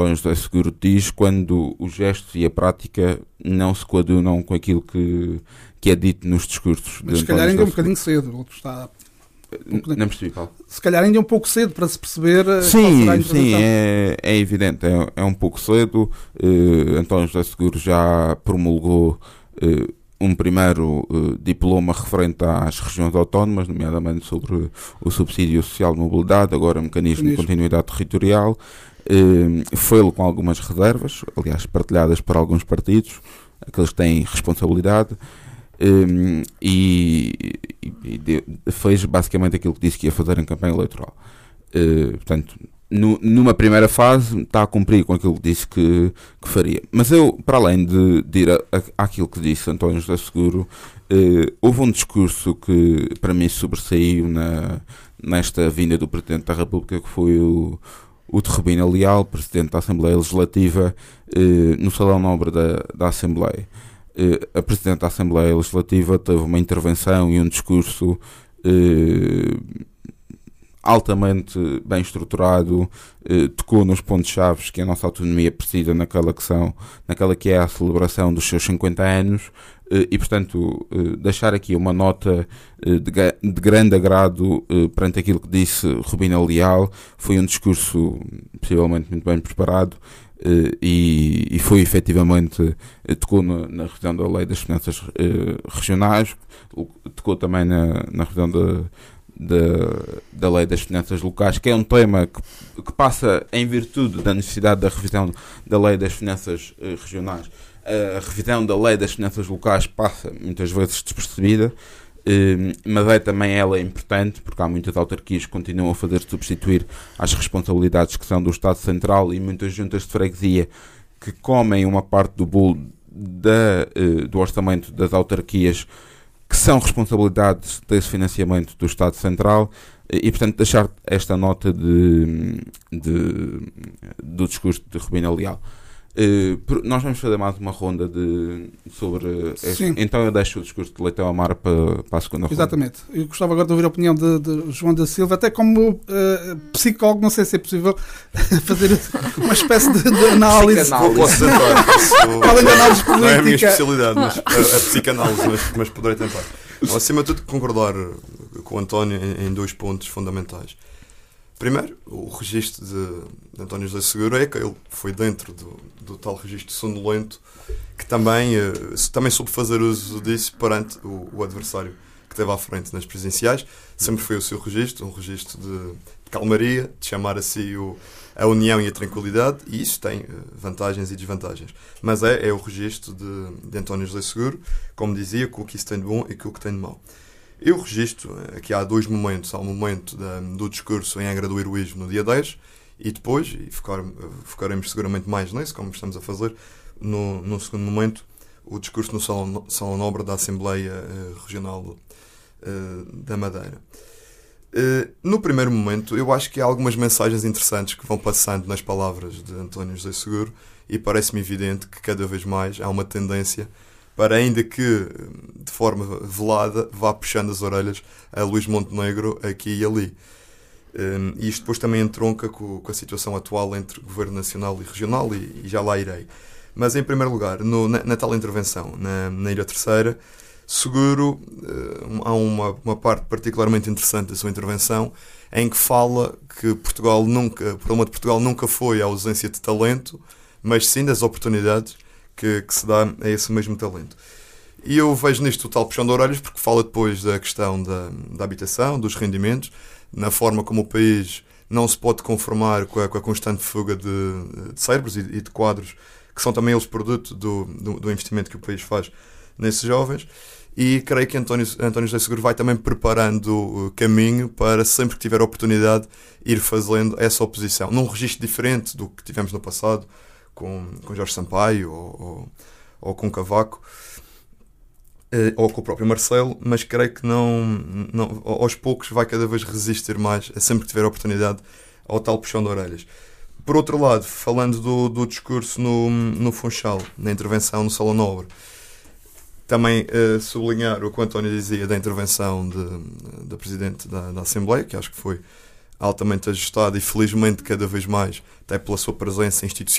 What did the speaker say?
António José Seguro diz quando os gestos e a prática não se coadunam com aquilo que é dito nos discursos. Mas se calhar ainda é um bocadinho cedo. Não percebi, Paulo. Se calhar ainda é um pouco cedo para se perceber. Sim, é evidente. É um pouco cedo. António José Seguro já promulgou um primeiro diploma referente às regiões autónomas, nomeadamente sobre o subsídio social de mobilidade, agora mecanismo de continuidade territorial. Foi-lo com algumas reservas, aliás, partilhadas por alguns partidos, aqueles que têm responsabilidade, e fez basicamente aquilo que disse que ia fazer em campanha eleitoral. Portanto, numa primeira fase está a cumprir com aquilo que disse que faria. Mas eu, para além de ir àquilo que disse António José Seguro, houve um discurso que para mim sobressaiu nesta vinda do Presidente da República, que foi o de Rubina Leal, Presidente da Assembleia Legislativa, no Salão Nobre da Assembleia. A Presidente da Assembleia Legislativa teve uma intervenção e um discurso altamente bem estruturado, tocou nos pontos-chave que a nossa autonomia precisa naquela que é a celebração dos seus 50 anos, e portanto deixar aqui uma nota de grande agrado perante aquilo que disse Rubina Leal. Foi um discurso possivelmente muito bem preparado, e foi efetivamente, tocou na revisão da Lei das Finanças Regionais, tocou também na revisão da Lei das Finanças Locais, que é um tema que passa em virtude da necessidade da revisão da Lei das Finanças Regionais. A revisão da Lei das Finanças Locais passa muitas vezes despercebida, mas é também ela importante, porque há muitas autarquias que continuam a fazer substituir às responsabilidades que são do Estado Central, e muitas juntas de freguesia que comem uma parte do bolo do orçamento das autarquias, que são responsabilidades desse financiamento do Estado Central. E portanto deixar esta nota do discurso de Rubina Leal. Nós vamos fazer mais uma ronda sobre então eu deixo o discurso de Leitão Amaro para a segunda ronda. Exatamente. Eu gostava agora de ouvir a opinião de João da Silva, até como psicólogo. Não sei se é possível fazer uma espécie de análise. Além da análise política. Não é a minha especialidade, mas a psicanálise, mas poderei tentar. Acima de tudo, concordar com o António em dois pontos fundamentais. Primeiro, o registro de António José Seguro é que ele foi dentro do tal registro sonolento, que também soube fazer uso disso perante o adversário que teve à frente nas presidenciais. Sempre foi o seu registro, um registro de calmaria, de chamar a si a união e a tranquilidade, e isso tem vantagens e desvantagens. Mas é o registro de António José Seguro, como dizia, com o que isso tem de bom e com o que tem de mau. Eu registro, aqui há dois momentos. Há um momento do discurso em Angra do Heroísmo no dia 10, e depois, e focaremos seguramente mais nisso, como estamos a fazer, no segundo momento, o discurso no Salão Nobre da Assembleia Regional da Madeira. No primeiro momento, eu acho que há algumas mensagens interessantes que vão passando nas palavras de António José Seguro, e parece-me evidente que cada vez mais há uma tendência para, ainda que de forma velada, vá puxando as orelhas a Luís Montenegro aqui e ali. E isto depois também entronca com a situação atual entre Governo Nacional e Regional, e já lá irei. Mas, em primeiro lugar, na tal intervenção, na Ilha Terceira, Seguro, há uma parte particularmente interessante da sua intervenção, em que fala que o problema de Portugal nunca foi a ausência de talento, mas sim das oportunidades que se dá a esse mesmo talento. E eu vejo nisto o tal puxão de orelhas, porque fala depois da questão da habitação, dos rendimentos, na forma como o país não se pode conformar com a constante fuga de cérebros e de quadros, que são também eles produto do investimento que o país faz nesses jovens. E creio que António José Seguro vai também preparando o caminho para, sempre que tiver oportunidade, ir fazendo essa oposição, num registro diferente do que tivemos no passado, com Jorge Sampaio ou com Cavaco, ou com o próprio Marcelo, mas creio que não, aos poucos vai cada vez resistir mais, sempre que tiver oportunidade, ao tal puxão de orelhas. Por outro lado, falando do discurso no Funchal, na intervenção no Salão Nobre, também sublinhar o que o António dizia da intervenção da Presidente da Assembleia, que acho que foi altamente ajustado e felizmente cada vez mais, até pela sua presença institucional